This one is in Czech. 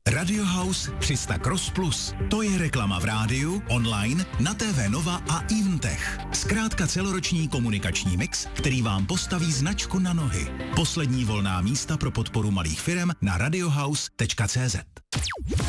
Radio House 300 Cross Plus. To je reklama v rádiu, online, na TV Nova a Eventech. Zkrátka celoroční komunikační mix, který vám postaví značku na nohy. Poslední volná místa pro podporu malých firem na radiohouse.cz.